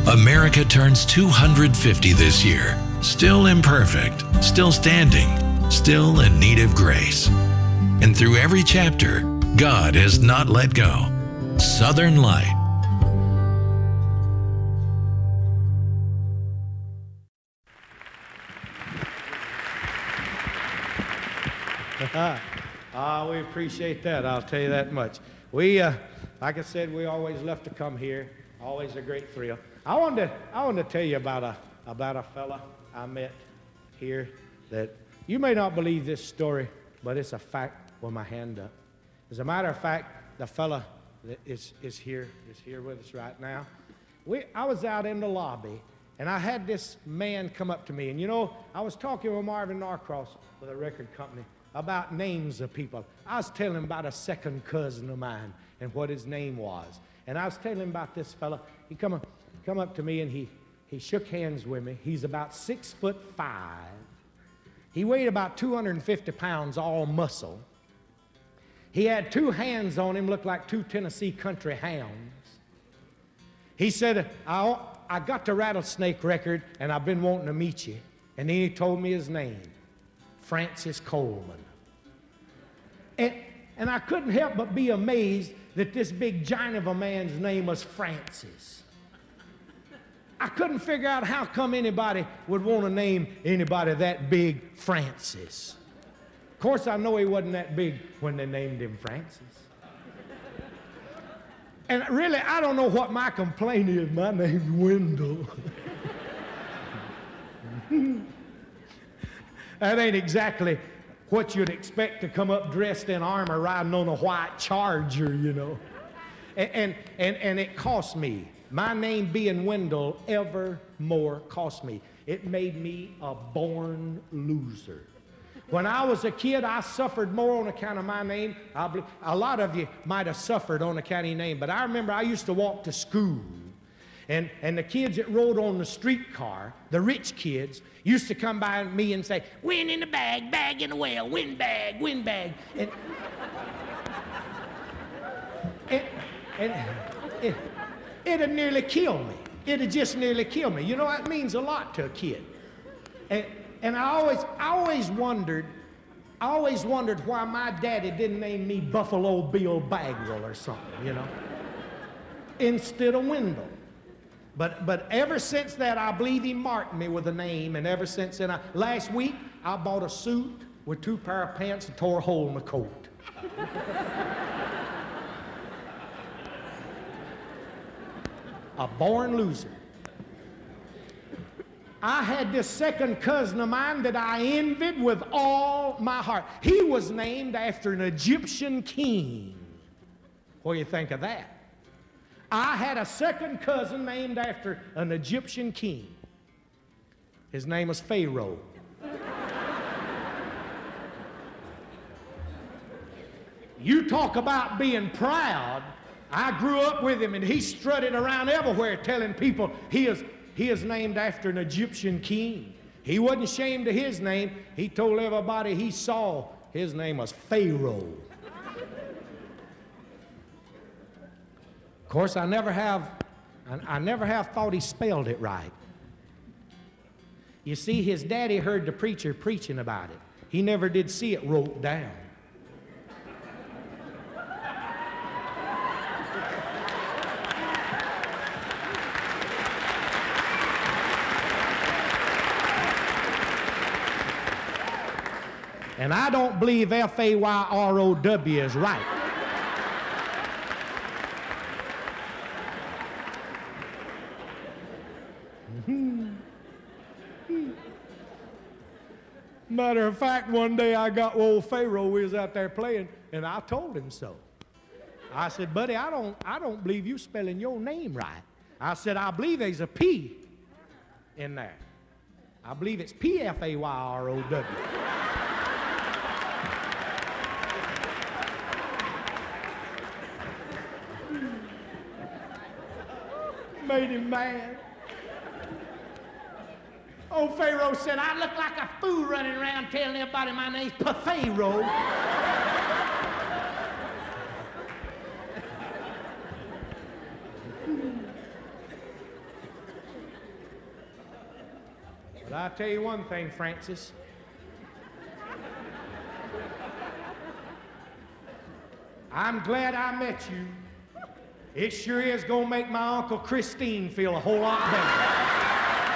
America turns 250 this year. Still imperfect, still standing, still in need of grace. And through every chapter, God has not let go. Southern Light. We appreciate that. I'll tell you that much. We, like I said, we always love to come here. Always a great thrill. I wanted to tell you about a fella I met here that you may not believe this story, but it's a fact with my hand up. As a matter of fact, the fella that is here with us right now. I was out in the lobby, and I had this man come up to me, and you know, I was talking with Marvin Norcross with a record company about names of people. I was telling him about a second cousin of mine and what his name was. And I was telling him about this fella. He come up to me and he shook hands with me. He's about 6'5". He weighed about 250 pounds, all muscle. He had two hands on him, looked like two Tennessee country hounds. He said, I got the Rattlesnake record and I've been wanting to meet you. And then he told me his name, Francis Coleman. And I couldn't help but be amazed that this big giant of a man's name was Francis. I couldn't figure out how come anybody would want to name anybody that big Francis. Of course, I know he wasn't that big when they named him Francis. And really, I don't know what my complaint is. My name's Wendell. That ain't exactly what you'd expect to come up dressed in armor riding on a white charger, you know. And it cost me. My name being Wendell evermore cost me. It made me a born loser. When I was a kid, I suffered more on account of my name. A lot of you might have suffered on account of your name, but I remember I used to walk to school. And the kids that rode on the streetcar, the rich kids, used to come by me and say, "Win in the bag, bag in the well, win bag, win bag." And it'd nearly kill me. It'd just nearly kill me. You know, that means a lot to a kid. And I always wondered why my daddy didn't name me Buffalo Bill Bagwell or something, you know, instead of Wendell. But ever since that, I believe he marked me with a name, and ever since then, last week, I bought a suit with 2 pair of pants and tore a hole in my coat. A born loser. I had this second cousin of mine that I envied with all my heart. He was named after an Egyptian king. What do you think of that? I had a second cousin named after an Egyptian king. His name was Pharaoh. You talk about being proud. I grew up with him, and he strutted around everywhere telling people he is named after an Egyptian king. He wasn't ashamed of his name. He told everybody he saw his name was Pharaoh. Of course, I never have thought he spelled it right. You see, his daddy heard the preacher preaching about it. He never did see it wrote down. And I don't believe F-A-Y-R-O-W is right. Matter of fact, one day I got old Pharaoh. We was out there playing, and I told him so. I said, "Buddy, I don't believe you spelling your name right." I said, "I believe there's a P in there. I believe it's P-F-A-Y-R-O-W." Made him mad. Old Pharaoh said, "I look like a fool running around telling everybody my name's Pharaoh." But I'll tell you one thing, Francis. I'm glad I met you. It sure is gonna make my Uncle Christine feel a whole lot better.